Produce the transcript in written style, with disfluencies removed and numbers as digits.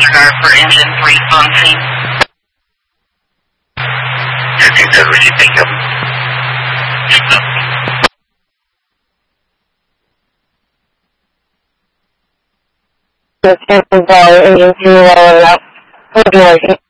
disregard for engine 3 on scene. 15 what you think of him? The chances are engine 3 will lower it out.